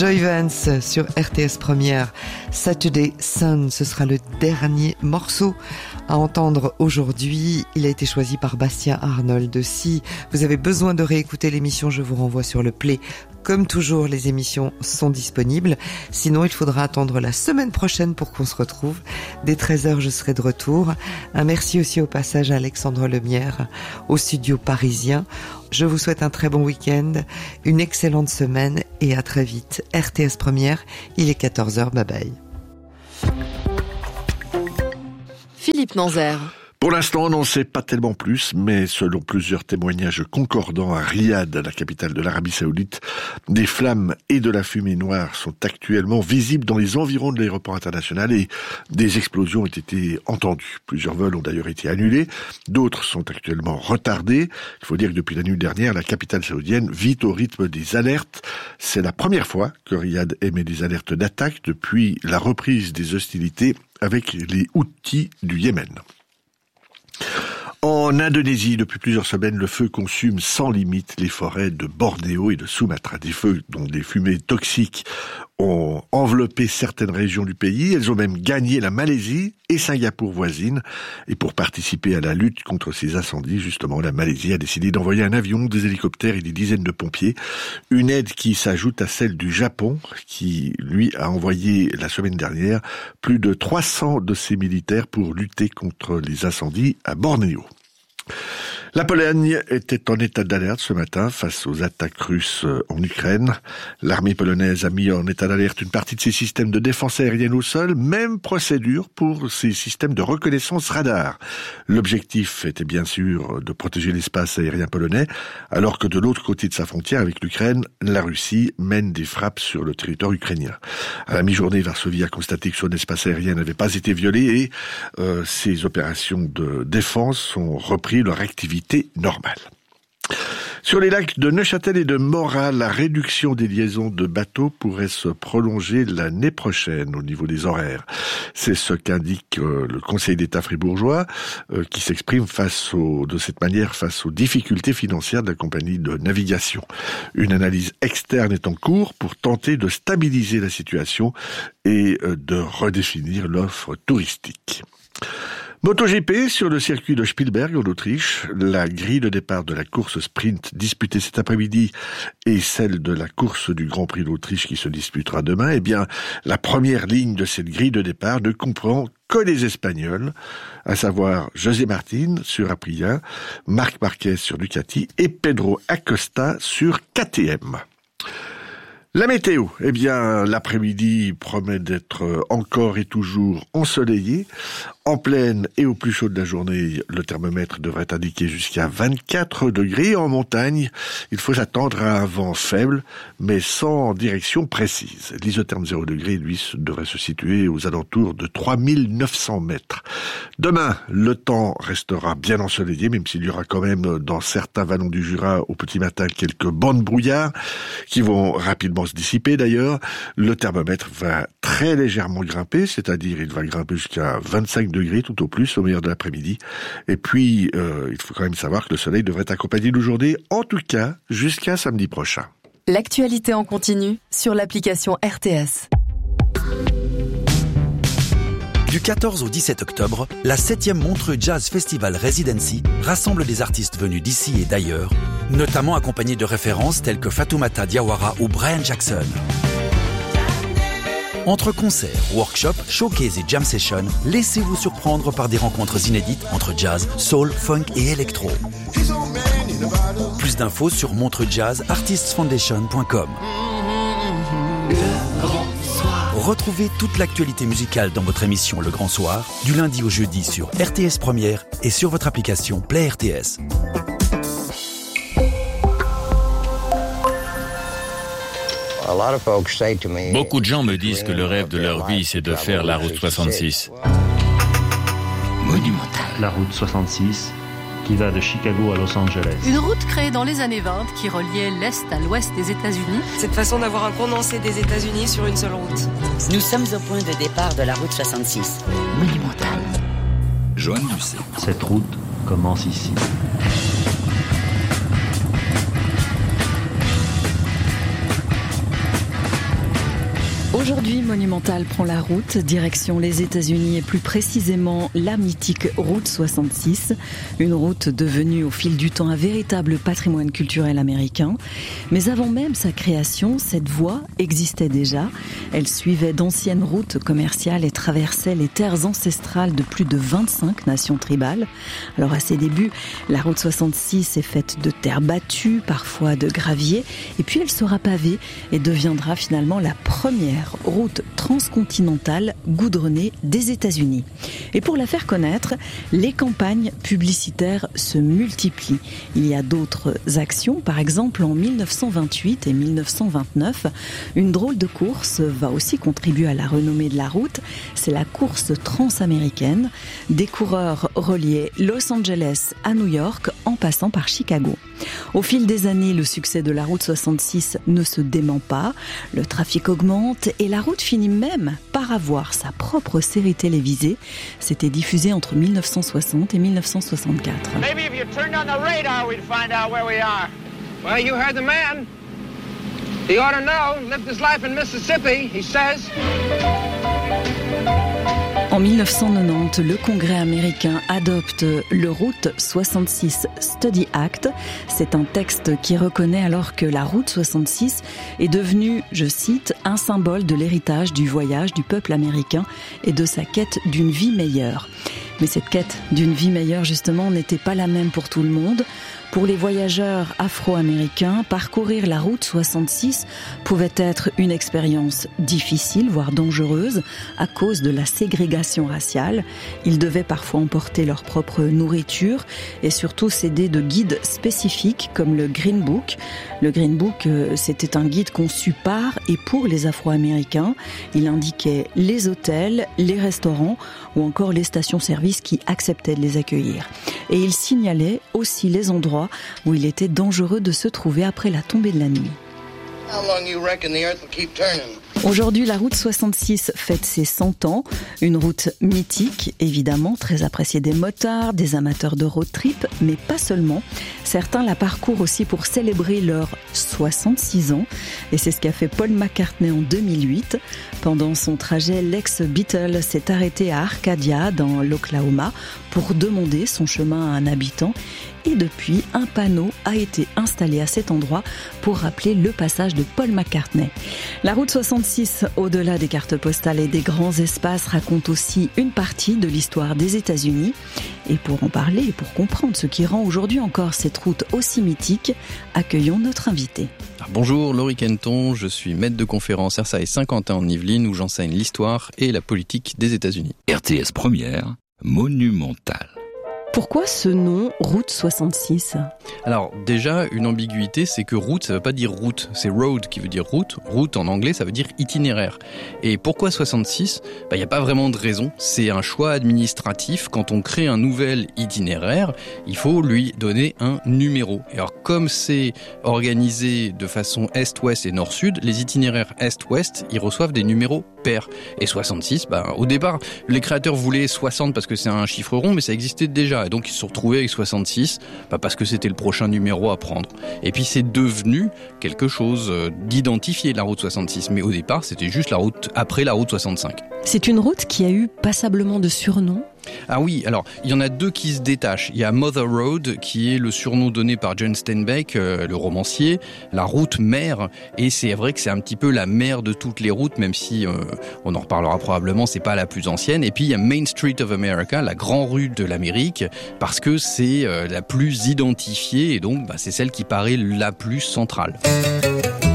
Joy Vance sur RTS Première. Saturday Sun, ce sera le dernier morceau à entendre aujourd'hui. Il a été choisi par Bastien Arnold. Si vous avez besoin de réécouter l'émission, je vous renvoie sur le Play. Comme toujours, les émissions sont disponibles. Sinon, il faudra attendre la semaine prochaine pour qu'on se retrouve. Dès 13h, je serai de retour. Un merci aussi au passage à Alexandre Lemierre, au studio parisien. Je vous souhaite un très bon week-end, une excellente semaine et à très vite. RTS Première, il est 14h, bye bye. Philippe Nanzer. Pour l'instant, on n'en sait pas tellement plus, mais selon plusieurs témoignages concordants à Riyad, la capitale de l'Arabie Saoudite, des flammes et de la fumée noire sont actuellement visibles dans les environs de l'aéroport international et des explosions ont été entendues. Plusieurs vols ont d'ailleurs été annulés, d'autres sont actuellement retardés. Il faut dire que depuis la nuit dernière, la capitale saoudienne vit au rythme des alertes. C'est la première fois que Riyad émet des alertes d'attaque depuis la reprise des hostilités avec les Houthis du Yémen. En Indonésie, depuis plusieurs semaines, le feu consume sans limite les forêts de Bornéo et de Sumatra. Des feux dont des fumées toxiques ont enveloppé certaines régions du pays. Elles ont même gagné la Malaisie et Singapour voisines. Et pour participer à la lutte contre ces incendies, justement, la Malaisie a décidé d'envoyer un avion, des hélicoptères et des dizaines de pompiers. Une aide qui s'ajoute à celle du Japon, qui, lui, a envoyé la semaine dernière plus de 300 de ses militaires pour lutter contre les incendies à Bornéo. La Pologne était en état d'alerte ce matin face aux attaques russes en Ukraine. L'armée polonaise a mis en état d'alerte une partie de ses systèmes de défense aérienne au sol, même procédure pour ses systèmes de reconnaissance radar. L'objectif était bien sûr de protéger l'espace aérien polonais, alors que de l'autre côté de sa frontière avec l'Ukraine, la Russie mène des frappes sur le territoire ukrainien. À la mi-journée, Varsovie a constaté que son espace aérien n'avait pas été violé et ses opérations de défense ont repris leur activité normale. Sur les lacs de Neuchâtel et de Morat, la réduction des liaisons de bateaux pourrait se prolonger l'année prochaine au niveau des horaires. C'est ce qu'indique le Conseil d'État fribourgeois qui s'exprime de cette manière face aux difficultés financières de la compagnie de navigation. Une analyse externe est en cours pour tenter de stabiliser la situation et de redéfinir l'offre touristique. MotoGP sur le circuit de Spielberg en Autriche. La grille de départ de la course sprint disputée cet après-midi et celle de la course du Grand Prix d'Autriche qui se disputera demain, eh bien, la première ligne de cette grille de départ ne comprend que les Espagnols, à savoir José Martín sur Aprilia, Marc Marquez sur Ducati et Pedro Acosta sur KTM. La météo, eh bien, l'après-midi promet d'être encore et toujours ensoleillé. En pleine et au plus chaud de la journée, le thermomètre devrait indiquer jusqu'à 24 degrés. En montagne, il faut s'attendre à un vent faible, mais sans direction précise. L'isotherme 0 degré, lui, devrait se situer aux alentours de 3900 mètres. Demain, le temps restera bien ensoleillé, même s'il y aura quand même dans certains vallons du Jura au petit matin quelques bancs de brouillard qui vont rapidement se dissiper d'ailleurs. Le thermomètre va très légèrement grimper, c'est-à-dire il va grimper jusqu'à 25 degrés tout au plus au meilleur de l'après-midi. Et puis, il faut quand même savoir que le soleil devrait accompagner nos journées, en tout cas jusqu'à samedi prochain. L'actualité en continu sur l'application RTS. Du 14 au 17 octobre, la 7e Montreux Jazz Festival Residency rassemble des artistes venus d'ici et d'ailleurs, notamment accompagnés de références telles que Fatoumata Diawara ou Brian Jackson. Entre concerts, workshops, showcases et jam sessions, laissez-vous surprendre par des rencontres inédites entre jazz, soul, funk et électro. Plus d'infos sur montreuxjazzartistsfoundation.com. Retrouvez toute l'actualité musicale dans votre émission Le Grand Soir, du lundi au jeudi sur RTS Première et sur votre application Play RTS. Beaucoup de gens me disent que le rêve de leur vie, c'est de faire la route 66. Monumental. La route 66, qui va de Chicago à Los Angeles. Une route créée dans les années 20 qui reliait l'Est à l'Ouest des États-Unis. Cette façon d'avoir un condensé des États-Unis sur une seule route. Nous sommes au point de départ de la route 66. Monumental. Joanne Lucet. Cette route commence ici. Aujourd'hui, Monumental prend la route, direction les États-Unis et plus précisément la mythique Route 66. Une route devenue au fil du temps un véritable patrimoine culturel américain. Mais avant même sa création, cette voie existait déjà. Elle suivait d'anciennes routes commerciales et traversait les terres ancestrales de plus de 25 nations tribales. Alors à ses débuts, la Route 66 est faite de terre battue, parfois de gravier, et puis elle sera pavée et deviendra finalement la première route transcontinentale goudronnée des États-Unis. Et pour la faire connaître, les campagnes publicitaires se multiplient. Il y a d'autres actions, par exemple en 1928 et 1929, une drôle de course va aussi contribuer à la renommée de la route, c'est la course transaméricaine. Des coureurs reliaient Los Angeles à New York en passant par Chicago. Au fil des années, le succès de la route 66 ne se dément pas, le trafic augmente et la route finit même par avoir sa propre série télévisée. C'était diffusé entre 1960 et 1964. Maybe if you turned on the radar, we'd find out where we are. Well, you heard the man. He ought to know, lived his life in Mississippi, he says. En 1990, le Congrès américain adopte le Route 66 Study Act. C'est un texte qui reconnaît alors que la Route 66 est devenue, je cite, un symbole de l'héritage du voyage du peuple américain et de sa quête d'une vie meilleure. Mais cette quête d'une vie meilleure, justement, n'était pas la même pour tout le monde. Pour les voyageurs afro-américains, parcourir la route 66 pouvait être une expérience difficile, voire dangereuse, à cause de la ségrégation raciale. Ils devaient parfois emporter leur propre nourriture et surtout s'aider de guides spécifiques comme le Green Book. Le Green Book, c'était un guide conçu par et pour les Afro-Américains. Il indiquait les hôtels, les restaurants ou encore les stations-service qui acceptaient de les accueillir. Et il signalait aussi les endroits où il était dangereux de se trouver après la tombée de la nuit. Aujourd'hui, la route 66 fête ses 100 ans. Une route mythique, évidemment, très appréciée des motards, des amateurs de road trip, mais pas seulement. Certains la parcourent aussi pour célébrer leurs 66 ans. Et c'est ce qu'a fait Paul McCartney en 2008. Pendant son trajet, l'ex-Beatle s'est arrêté à Arcadia, dans l'Oklahoma, pour demander son chemin à un habitant. Et depuis, un panneau a été installé à cet endroit pour rappeler le passage de Paul McCartney. La route 66, au-delà des cartes postales et des grands espaces, raconte aussi une partie de l'histoire des États-Unis. Et pour en parler et pour comprendre ce qui rend aujourd'hui encore cette route aussi mythique, accueillons notre invité. Bonjour, Laurie Kenton, je suis maître de conférence RSA Saint-Quentin en Yvelines où j'enseigne l'histoire et la politique des États-Unis. RTS Première, Monumental. Pourquoi ce nom, Route 66 ? Alors déjà, une ambiguïté, c'est que route, ça veut pas dire route, c'est road qui veut dire route. Route en anglais, ça veut dire itinéraire. Et pourquoi 66 ? Il n'y a pas vraiment de raison, c'est un choix administratif. Quand on crée un nouvel itinéraire, il faut lui donner un numéro. Et alors comme c'est organisé de façon est-ouest et nord-sud, les itinéraires est-ouest, ils reçoivent des numéros pairs. Et 66, au départ, les créateurs voulaient 60 parce que c'est un chiffre rond, mais ça existait déjà. Et donc ils se sont retrouvés avec 66 parce que c'était le prochain numéro à prendre. Et puis c'est devenu quelque chose d'identifié, la route 66. Mais au départ, c'était juste la route après la route 65. C'est une route qui a eu passablement de surnoms. Ah oui, alors il y en a deux qui se détachent. Il y a Mother Road qui est le surnom donné par John Steinbeck, le romancier, la route mère, et c'est vrai que c'est un petit peu la mère de toutes les routes, même si on en reparlera probablement, c'est pas la plus ancienne. Et puis il y a Main Street of America, la grande rue de l'Amérique, parce que c'est la plus identifiée et donc c'est celle qui paraît la plus centrale.